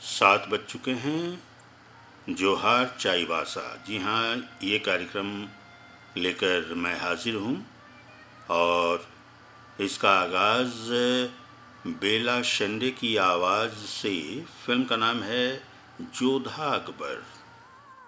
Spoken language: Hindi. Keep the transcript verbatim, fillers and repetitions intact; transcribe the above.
सात बज चुके हैं। जोहार चाईबासा। जी हाँ, ये कार्यक्रम लेकर मैं हाजिर हूँ और इसका आगाज़ बेला शेंडे की आवाज़ से। फिल्म का नाम है जोधा अकबर।